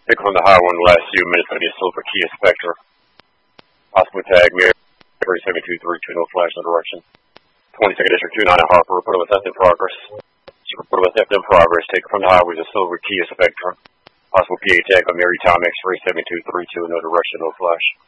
Take from the high one last few minutes on the silver Kia Spectra. Possible tag, Mary 7232, no flash, no direction. 22nd District 29 at Harper, report with theft in progress. Report with theft in progress. Take from the highway the silver Kia Spectra. Possible PA tag on Mary Tom X-ray 7232, no direction, no flash.